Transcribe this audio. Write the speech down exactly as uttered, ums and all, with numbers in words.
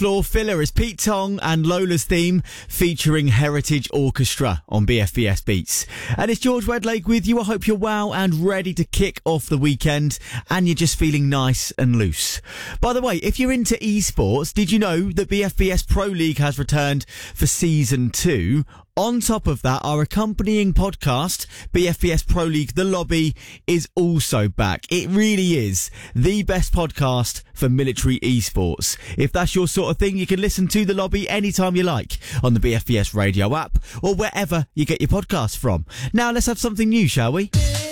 floor filler is Pete Tong and Lola's theme featuring Heritage Orchestra on B F B S Beats. And it's George Wedlake with you. I hope you're well and ready to kick off the weekend and you're just feeling nice and loose. By the way, if you're into esports, did you know that B F B S Pro League has returned for season two? On top of that, our accompanying podcast, B F B S Pro League The Lobby, is also back. It really is the best podcast for military esports. If that's your sort of thing, you can listen to The Lobby anytime you like on the B F B S radio app or wherever you get your podcasts from. Now let's have something new, shall we?